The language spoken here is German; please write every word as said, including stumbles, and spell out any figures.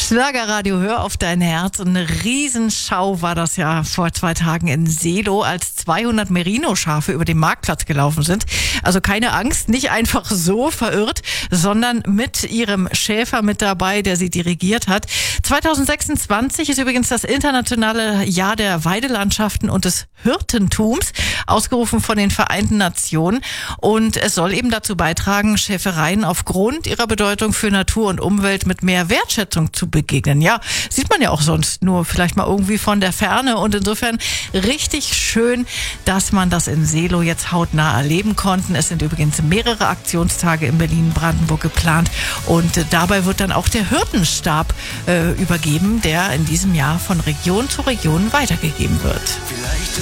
Schlagerradio, hör auf dein Herz. Und eine Riesenschau war das ja vor zwei Tagen in Seelow, als zweihundert Merino-Schafe über den Marktplatz gelaufen sind. Also keine Angst, nicht einfach so verirrt, sondern mit ihrem Schäfer mit dabei, der sie dirigiert hat. zwanzig sechsundzwanzig ist übrigens das internationale Jahr der Weidelandschaften und des Hirtentums, ausgerufen von den Vereinten Nationen. Und es soll eben dazu beitragen, Schäfereien aufgrund ihrer Bedeutung für Natur und Umwelt mit mehr Wertschätzung zu begegnen. Ja, sieht man ja auch sonst nur vielleicht mal irgendwie von der Ferne. Und insofern richtig schön, dass man das in Seelow jetzt hautnah erleben konnte. Es sind übrigens mehrere Aktionstage in Berlin-Brandenburg geplant. Und äh, dabei wird dann auch der Hirtenstab äh, übergeben, der in diesem Jahr von Region zu Region weitergegeben wird. Vielleicht